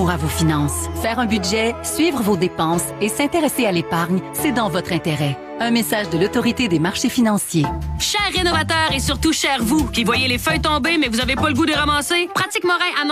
retour à vos finances. Faire un budget, suivre vos dépenses et s'intéresser à l'épargne, c'est dans votre intérêt. Un message de l'Autorité des marchés financiers. Chers rénovateurs et surtout chers vous qui voyez les feuilles tomber mais vous avez pas le goût de ramasser, Pratique Morin annonce